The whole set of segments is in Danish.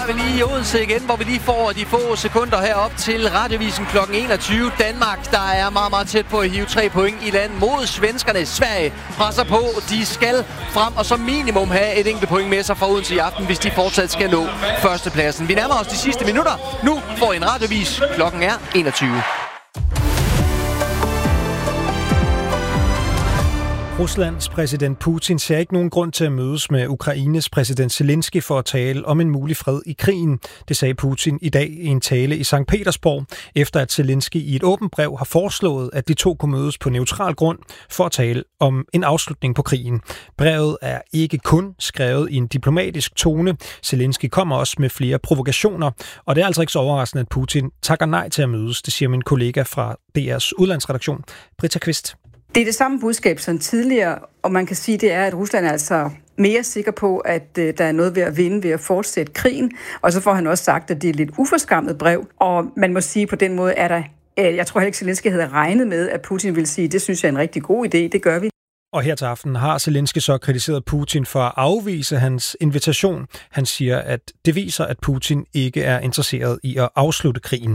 vi lige i Odense igen, hvor vi lige får de få sekunder herop til Radiovisen kl. 21. Danmark, der er meget, meget tæt på at hive 3 point i land mod svenskerne. Sverige presser på. De skal frem og som minimum have et enkelt point med sig fra Odense i aften, hvis de fortsat skal nå førstepladsen. Vi nærmer os de sidste minutter. Nu får I en radiovis. Klokken er 21. Ruslands præsident Putin ser ikke nogen grund til at mødes med Ukraines præsident Zelensky for at tale om en mulig fred i krigen. Det sagde Putin i dag i en tale i Sankt Petersborg, efter at Zelensky i et åbent brev har foreslået, at de to kunne mødes på neutral grund for at tale om en afslutning på krigen. Brevet er ikke kun skrevet i en diplomatisk tone. Zelensky kommer også med flere provokationer, og det er altså ikke så overraskende, at Putin takker nej til at mødes. Det siger min kollega fra DR's udlandsredaktion, Britta Kvist. Det er det samme budskab som tidligere, og man kan sige, det er, at Rusland er altså mere sikker på, at der er noget ved at vinde ved at fortsætte krigen. Og så får han også sagt, at det er et lidt uforskammet brev, og man må sige, på den måde er der, jeg tror heller ikke, Zelensky havde regnet med, at Putin ville sige, det synes jeg er en rigtig god idé, det gør vi. Og her til aften har Zelensky så kritiseret Putin for at afvise hans invitation. Han siger, at det viser, at Putin ikke er interesseret i at afslutte krigen.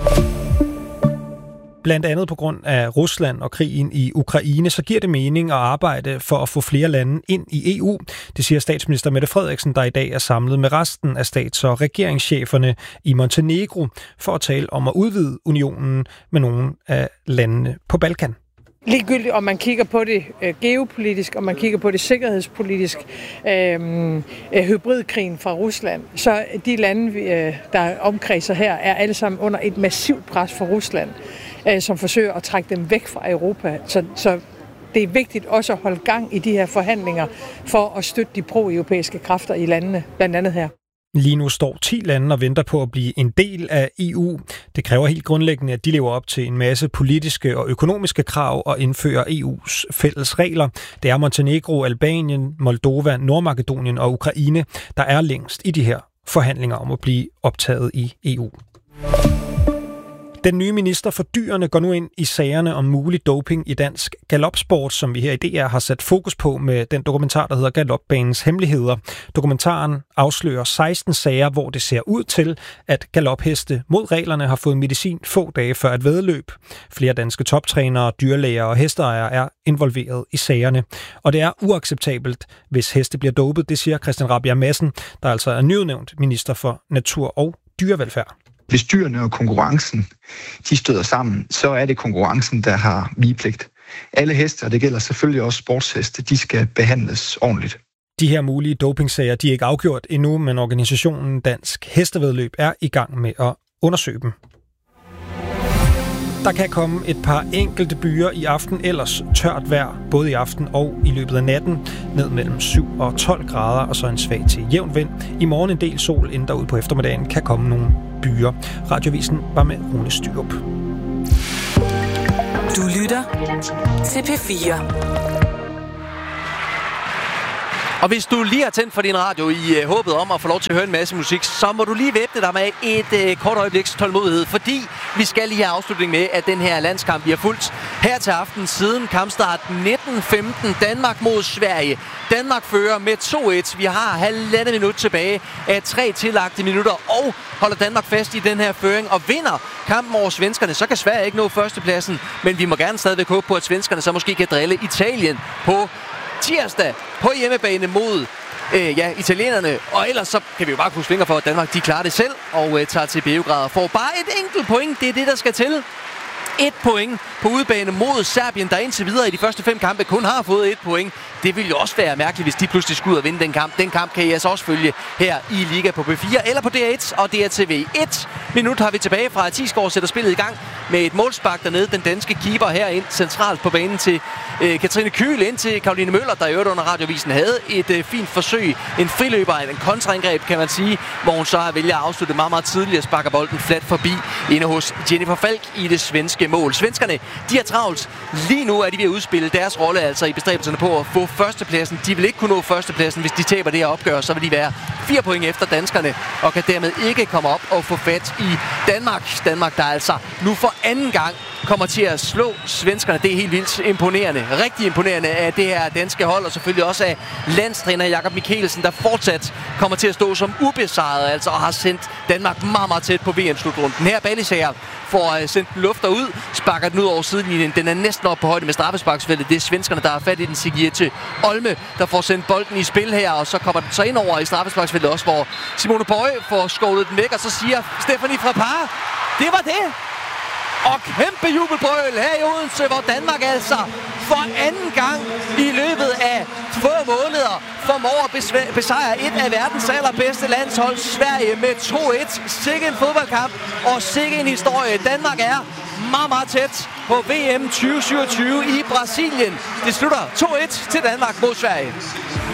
Blandt andet på grund af Rusland og krigen i Ukraine, så giver det mening at arbejde for at få flere lande ind i EU. Det siger statsminister Mette Frederiksen, der i dag er samlet med resten af stats- og regeringscheferne i Montenegro for at tale om at udvide unionen med nogle af landene på Balkan. Ligegyldigt om man kigger på det geopolitisk, om man kigger på det sikkerhedspolitisk, hybridkrigen fra Rusland, så de lande, der omkredser her, er alle sammen under et massivt pres fra Rusland, som forsøger at trække dem væk fra Europa. Så det er vigtigt også at holde gang i de her forhandlinger for at støtte de pro-europæiske kræfter i landene, blandt andet her. Lige nu står 10 lande og venter på at blive en del af EU. Det kræver helt grundlæggende, at de lever op til en masse politiske og økonomiske krav og indfører EU's fælles regler. Det er Montenegro, Albanien, Moldova, Nordmakedonien og Ukraine, der er længst i de her forhandlinger om at blive optaget i EU. Den nye minister for dyrene går nu ind i sagerne om mulig doping i dansk galopsport, som vi her i DR har sat fokus på med den dokumentar, der hedder Galopbanens Hemmeligheder. Dokumentaren afslører 16 sager, hvor det ser ud til, at galopheste mod reglerne har fået medicin få dage før et væddeløb. Flere danske toptrænere, dyrlæger og hesteejere er involveret i sagerne. Og det er uacceptabelt, hvis heste bliver dopet, det siger Christian Rabjerg Madsen, der altså er nyudnævnt minister for natur og dyrevelfærd. Hvis dyrene og konkurrencen, de støder sammen, så er det konkurrencen, der har vigepligt. Alle heste, og det gælder selvfølgelig også sportsheste, de skal behandles ordentligt. De her mulige dopingsager, de er ikke afgjort endnu, men organisationen Dansk Hestevæddeløb er i gang med at undersøge dem. Der kan komme et par enkelte byer i aften, ellers tørt vejr, både i aften og i løbet af natten, ned mellem 7 og 12 grader, og så en svag til jævn vind. I morgen en del sol, inden derude på eftermiddagen kan komme nogle byer. Radiovisen var med Rune Styrup. Du lytter til P4. Og hvis du lige har tændt for din radio i håbet om at få lov til at høre en masse musik, så må du lige væbne dig med et kort øjebliks tålmodighed, fordi vi skal lige have afslutning med, at den her landskamp bliver fulgt her til aften siden kampstart 1915. Danmark mod Sverige. Danmark fører med 2-1. Vi har halvandet minut tilbage af 3 tillagte minutter, og holder Danmark fast i den her føring og vinder kampen over svenskerne. Så kan Sverige ikke nå førstepladsen, men vi må gerne stadigvæk håbe på, at svenskerne så måske kan drille Italien på tirsdag på hjemmebane mod italienerne. Og ellers så kan vi jo bare kunne svinge for, at Danmark de klarer det selv og tager til Beograd og får bare et enkelt point. Det er det, der skal til. 1 point på udebane mod Serbien, der indtil videre i de første 5 kampe kun har fået 1 point. Det ville jo også være mærkeligt, hvis de pludselig skulle ud og vinde den kamp. Den kamp kan I altså også følge her i Liga på P4 eller på DR1 og DRTV. 1 minut har vi tilbage fra Tisgaard sætter spillet i gang med et målspark dernede. Den danske keeper herind centralt på banen til Katrine Kyhl, ind til Caroline Møller, der i øvrigt under Radiovisen havde et fint forsøg. En friløber, en kontraangreb kan man sige, hvor hun så vælger at afslutte meget, meget tidligt og sparker bolden flat forbi inde hos Jennifer Falk i det svenske mål. Svenskerne, de har travlt. Lige nu er de ved at udspille deres rolle, altså i bestræbelserne på at få førstepladsen. De vil ikke kunne nå førstepladsen, hvis de taber det her opgør. Så vil de være 4 point efter danskerne, og kan dermed ikke komme op og få fat i Danmark. Danmark, der altså nu for anden gang kommer til at slå svenskerne. Det er helt vildt imponerende. Rigtig imponerende af det her danske hold, og selvfølgelig også af landstræner Jakob Mikkelsen, der fortsat kommer til at stå som ubesejret, altså, og har sendt Danmark meget, meget tæt på VM-slutrunden. Her Ballisager får sendt den luft derud, sparker den ud over sidelinjen. Den er næsten op på højde med straffesparksfeltet. Det er svenskerne, der har fat i den. Sigurte Olme, der får sendt bolden i spil her, og så kommer den så ind over i straffesparksfeltet også, hvor Simone Bøje får skovlet den væk, og så siger Stephanie Frappart, det var det! Og kæmpe jubelbrøl her i Odense, hvor Danmark altså for anden gang i løbet af få måneder formår at besejre et af verdens allerbedste landshold, Sverige, med 2-1. Sikke en fodboldkamp, og sikke en historie. Danmark er meget, meget tæt på VM 2027 i Brasilien. Det slutter 2-1 til Danmark mod Sverige.